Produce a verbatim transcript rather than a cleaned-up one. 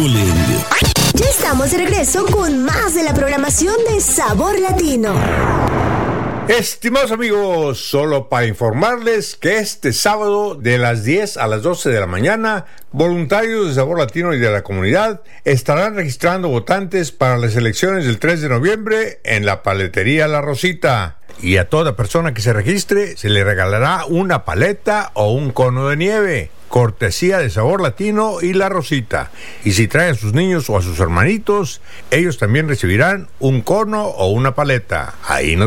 Feeling. Ya estamos de regreso con más de la programación de Sabor Latino. Estimados amigos, solo para informarles que este sábado de las diez a las doce de la mañana, voluntarios de Sabor Latino y de la comunidad estarán registrando votantes para las elecciones del tres de noviembre en la paletería La Rosita. Y a toda persona que se registre se le regalará una paleta o un cono de nieve, cortesía de Sabor Latino y La Rosita. Y si traen a sus niños o a sus hermanitos, ellos también recibirán un cono o una paleta. Ahí nos